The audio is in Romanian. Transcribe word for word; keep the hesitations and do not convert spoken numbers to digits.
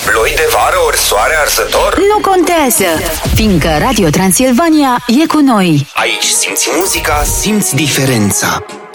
Ploi de vară ori soare arzător? Nu contează, fiindcă Radio Transilvania e cu noi. Aici simți muzica, simți diferența.